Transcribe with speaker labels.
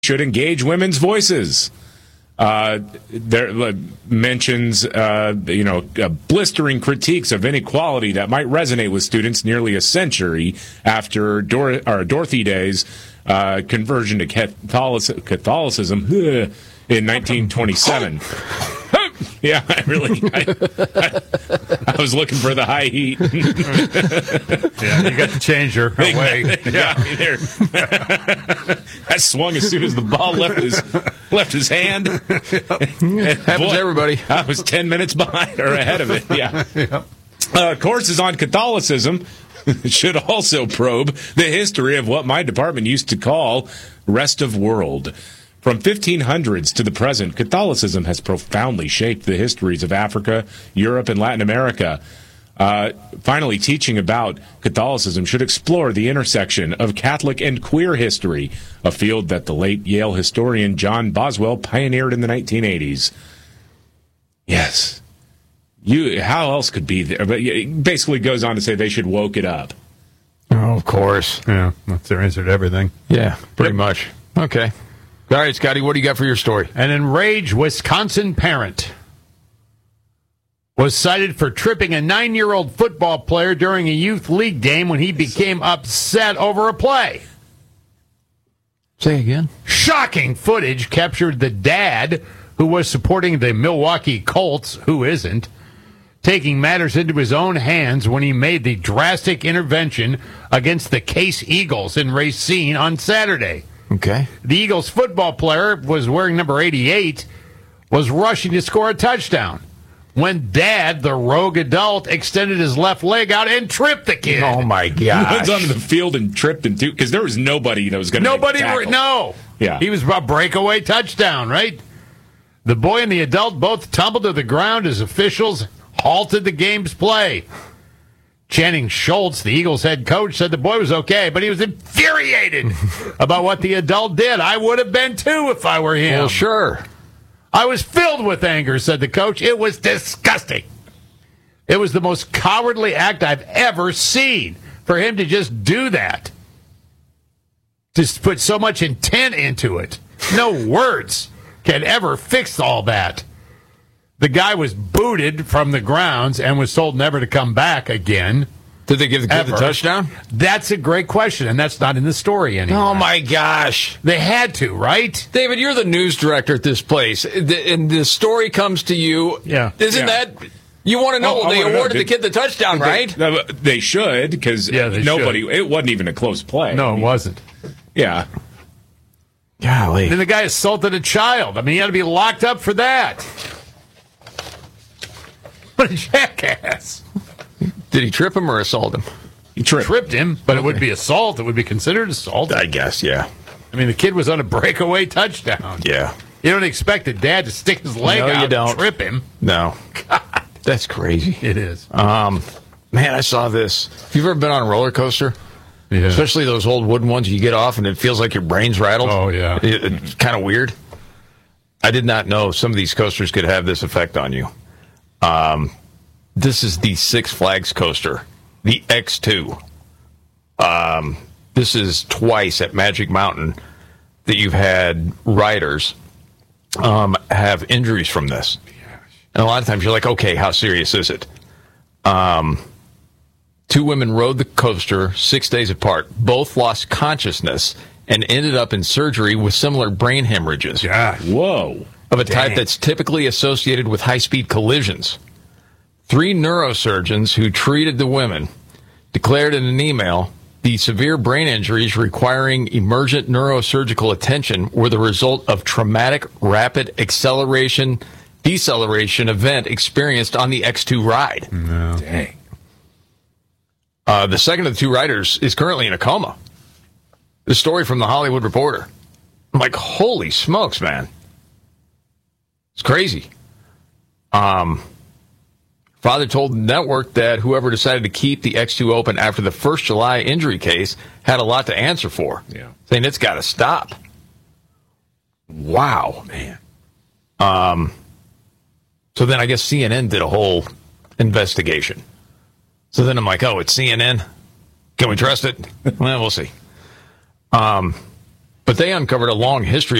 Speaker 1: should engage women's voices. There mentions, blistering critiques of inequality that might resonate with students nearly a century after Dorothy Day's conversion to Catholicism in 1927. Yeah, I was looking for the high heat.
Speaker 2: Yeah, you got the changer away.
Speaker 1: That swung as soon as the ball left his hand.
Speaker 3: Happens to everybody.
Speaker 1: I was 10 minutes behind or ahead of it. Yeah. Courses on Catholicism should also probe the history of what my department used to call rest of world. From 1500s to the present, Catholicism has profoundly shaped the histories of Africa, Europe, and Latin America. Finally, teaching about Catholicism should explore the intersection of Catholic and queer history, a field that the late Yale historian John Boswell pioneered in the 1980s. Yes. How else could be there? But it basically goes on to say they should woke it up.
Speaker 3: Oh, of course.
Speaker 2: Yeah, that's their answer to everything.
Speaker 3: Yeah, pretty much. Okay. All right, Scotty, what do you got for your story?
Speaker 2: An enraged Wisconsin parent was cited for tripping a 9-year-old football player during a youth league game when he became upset over a play.
Speaker 3: Say again.
Speaker 2: Shocking footage captured the dad, who was supporting the Milwaukee Colts, who isn't, taking matters into his own hands when he made the drastic intervention against the Case Eagles in Racine on Saturday.
Speaker 3: Okay.
Speaker 2: The Eagles football player was wearing number 88, was rushing to score a touchdown when Dad, the rogue adult, extended his left leg out and tripped the kid.
Speaker 3: Oh, my
Speaker 1: He
Speaker 3: gosh.
Speaker 1: went onto the field and tripped him, too, because there was nobody that was going to
Speaker 2: Nobody,
Speaker 1: tackle.
Speaker 2: no.
Speaker 1: Yeah.
Speaker 2: He was a breakaway touchdown, right? The boy and the adult both tumbled to the ground as officials halted the game's play. Channing Schultz, the Eagles head coach, said the boy was okay, but he was infuriated about what the adult did. I would have been, too, if I were him.
Speaker 3: Well, sure.
Speaker 2: I was filled with anger, said the coach. It was disgusting. It was the most cowardly act I've ever seen for him to just do that. Just put so much intent into it. No words can ever fix all that. The guy was booted from the grounds and was told never to come back again.
Speaker 3: Did they give the kid the touchdown?
Speaker 2: That's a great question, and that's not in the story anymore.
Speaker 3: Oh, my gosh.
Speaker 2: They had to, right?
Speaker 3: David, you're the news director at this place, and the story comes to you.
Speaker 2: Yeah.
Speaker 3: Isn't that... You want to know, they awarded the kid the touchdown, right?
Speaker 1: They should, because nobody... It wasn't even a close play.
Speaker 2: No, it wasn't.
Speaker 1: Yeah.
Speaker 3: Golly.
Speaker 2: Then the guy assaulted a child. I mean, he had to be locked up for that. What a jackass.
Speaker 3: Did he trip him or assault him?
Speaker 1: He tripped
Speaker 2: him, but it would be assault. It would be considered assault.
Speaker 3: I guess, yeah.
Speaker 2: I mean, the kid was on a breakaway touchdown.
Speaker 3: Yeah.
Speaker 2: You don't expect a dad to stick his leg out and trip him.
Speaker 3: No.
Speaker 2: God.
Speaker 3: That's crazy.
Speaker 2: It is.
Speaker 3: Man, I saw this. Have you ever been on a roller coaster?
Speaker 2: Yeah.
Speaker 3: Especially those old wooden ones you get off and it feels like your brain's rattled.
Speaker 2: Oh, yeah.
Speaker 3: It's kind of weird. I did not know some of these coasters could have this effect on you. This is the Six Flags coaster, the X2. This is twice at Magic Mountain that you've had riders have injuries from this. And a lot of times you're like, okay, how serious is it? 2 women rode the coaster 6 days apart. Both lost consciousness and ended up in surgery with similar brain hemorrhages.
Speaker 2: Yeah.
Speaker 1: Whoa.
Speaker 3: Of a type that's typically associated with high-speed collisions. 3 neurosurgeons who treated the women declared in an email the severe brain injuries requiring emergent neurosurgical attention were the result of traumatic rapid deceleration event experienced on the X2 ride.
Speaker 2: No.
Speaker 1: Dang.
Speaker 3: The second of the 2 riders is currently in a coma. The story from the Hollywood Reporter. I'm like, holy smokes, man. It's crazy. Father told the network that whoever decided to keep the X2 open after the first July injury case had a lot to answer for.
Speaker 1: Yeah.
Speaker 3: Saying it's got to stop. Wow.
Speaker 1: Man.
Speaker 3: So then I guess CNN did a whole investigation. So then I'm like, oh, it's CNN? Can we trust it? Well, we'll see. But But they uncovered a long history